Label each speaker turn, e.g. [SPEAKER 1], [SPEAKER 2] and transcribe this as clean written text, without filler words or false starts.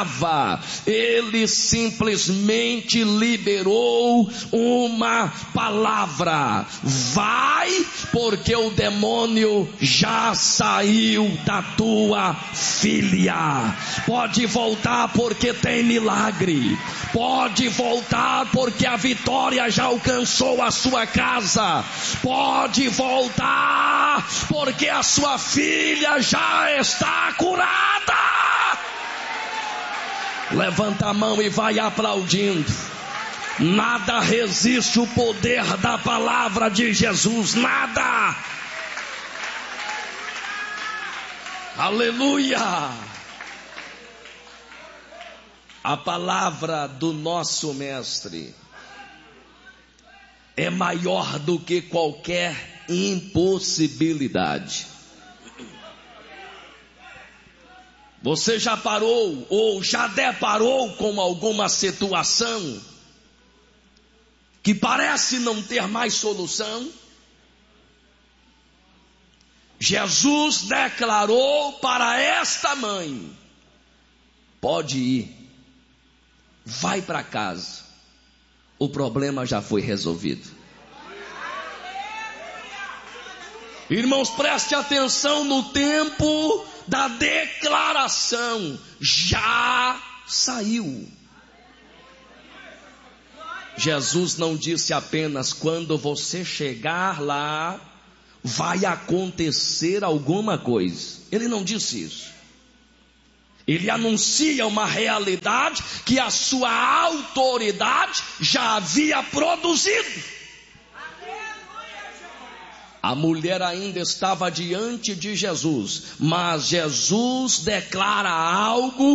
[SPEAKER 1] falava, ele simplesmente liberou uma palavra: vai, porque o demônio já saiu da tua filha. Pode voltar porque tem milagre. Pode voltar porque a vitória já alcançou a sua casa. Pode voltar porque a sua filha já está curada. Levanta a mão e vai aplaudindo. Nada resiste o poder da palavra de Jesus, nada. Aleluia. A palavra do nosso mestre é maior do que qualquer impossibilidade. Você já parou ou já deparou com alguma situação que parece não ter mais solução? Jesus declarou para esta mãe: pode ir, vai para casa, o problema já foi resolvido. Irmãos, preste atenção no tempo da declaração: já saiu. Jesus não disse apenas: quando você chegar lá, vai acontecer alguma coisa. Ele não disse isso. Ele anuncia uma realidade que a sua autoridade já havia produzido. A mulher ainda estava diante de Jesus, mas Jesus declara algo